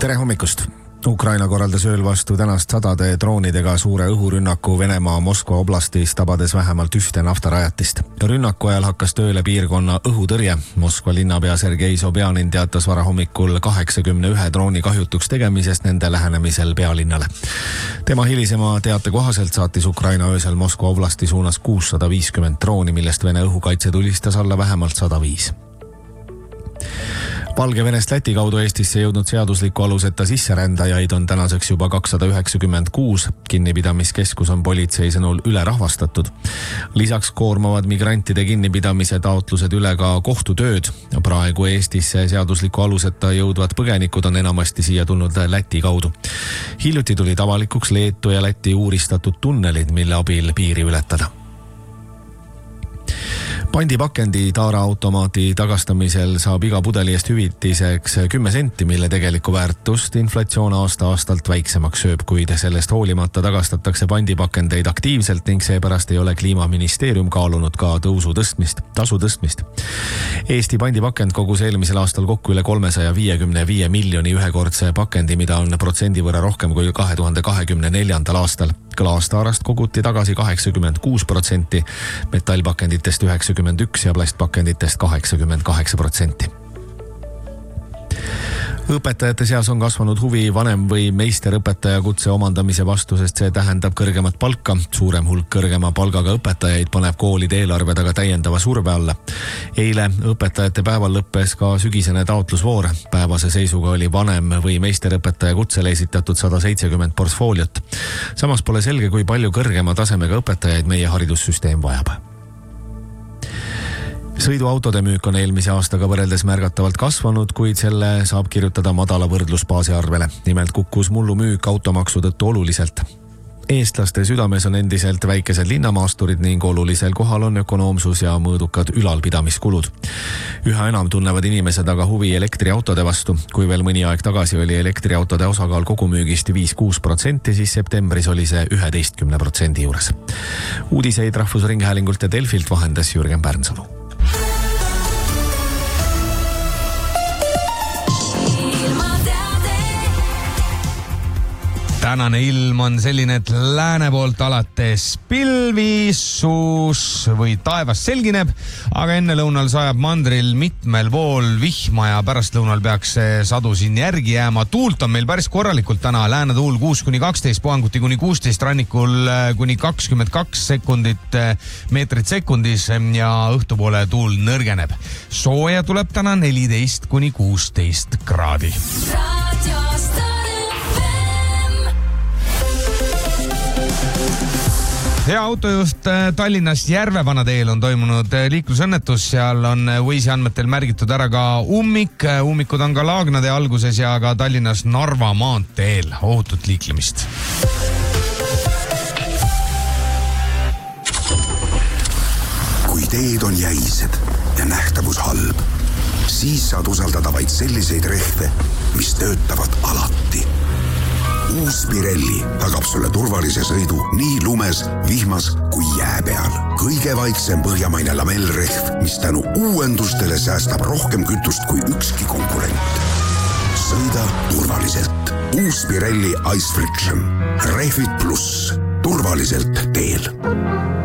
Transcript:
Tere hommikust! Ukraina korraldas ööl vastu tänast sadade droonidega suure õhurünnaku Venemaa Moskva oblastis, tabades vähemalt ühte naftarajatist. Rünnaku ajal hakkas tööle piirkonna õhutõrje. Moskva linnapea Sergei Sobjanin teatas varahommikul 81 drooni kahjutuks tegemisest nende lähenemisel pealinnale. Tema hilisema teate kohaselt saatis Ukraina öösel Moskva oblasti suunas 650 drooni, millest Vene õhukaitse tulistas alla vähemalt 105. Valgevenest Läti kaudu Eestisse jõudnud seadusliku aluseta sisserändajaid on tänaseks juba 296. Kinnipidamiskeskus on politsei sõnul ülerahvastatud. Lisaks koormavad migrantide kinnipidamise taotlused üle ka kohtutööd. Praegu Eestisse seadusliku aluseta jõudvad põgenikud on enamasti siia tulnud Läti kaudu. Hiljuti tulid avalikuks Leetu ja Läti uuristatud tunnelid, mille abil piiri ületada. Pandipakendi taaraautomaati tagastamisel saab iga pudeli eest hüvitiseks 10 senti, mille tegelikku väärtust inflatsioon aasta-aastalt väiksemaks sööb, kuid sellest hoolimata tagastatakse pandipakendeid aktiivselt ning seepärast ei ole Kliimaministeerium kaalunud ka tasu tõstmist. Eesti pandipakend kogus eelmisel aastal kokku üle 355 miljoni ühekordse pakendi, mida on protsendi võrra rohkem kui 2024. aastal. Klaastaarast koguti tagasi 86%, metallpakenditest 91% ja plastpakenditest 88%. Õpetajate seas on kasvanud huvi vanem- või meisterõpetaja kutse omandamise vastu, sest see tähendab kõrgemat palka. Suurem hulk kõrgema palgaga õpetajaid paneb koolide eelarve taga täiendava surve alla. Eile õpetajate päeval lõppes ka sügisene taotlusvoor. Päevase seisuga oli vanem- või meisterõpetaja kutsele esitatud 170 portfooliot. Samas pole selge, kui palju kõrgema tasemega õpetajaid meie haridussüsteem vajab. Sõiduautode müük on eelmise aastaga võrreldes märgatavalt kasvanud, kuid selle saab kirjutada madala võrdlusbaasi arvele. Nimelt kukkus mullu müük automaksu tõttu oluliselt. Eestlaste südames on endiselt väikesed linnamaasturid ning olulisel kohal on ökonoomsus ja mõõdukad ülalpidamiskulud. Üha enam tunnevad inimesed aga huvi elektriautode vastu. Kui veel mõni aeg tagasi oli elektriautode osakaal kogumüügist 5-6%, siis septembris oli see 11% juures. Uudiseid Rahvusringhäälingult ja Delfilt vahendas Jürgen Pärnsalu. Tänane ilm on selline, et lääne poolt alates pilvisus või taevas selgineb, aga enne lõunal sajab mandril mitmel pool vihma ja pärastlõunal peaks sadu siin järgi jääma. Tuult on meil päris korralikult täna. Lääne tuul 6-12, puhanguti kuni 16, rannikul kuni 22 meetrit sekundis ja õhtupoole tuul nõrgeneb. Sooja tuleb täna 14-16 kraadi. Hea autojuht, Tallinnas Järvevana teel on toimunud liiklusõnnetus, seal on Waze'i andmetel märgitud ära ka ummik. Ummikud on ka Laagnade alguses ja ka Tallinnas Narva maanteel. Ohutut liiklemist. Kui teed on jäised ja nähtavus halb, siis saad usaldada vaid selliseid rehve, mis töötavad alati. Uus Pirelli tagab sulle turvalise sõidu nii lumes, vihmas kui jää peal. Kõige vaiksem põhjamaine lamellrehv, mis tänu uuendustele säästab rohkem kütust kui ükski konkurent. Sõida turvaliselt. Uus Pirelli Ice Friction. Rehvid pluss. Turvaliselt teel.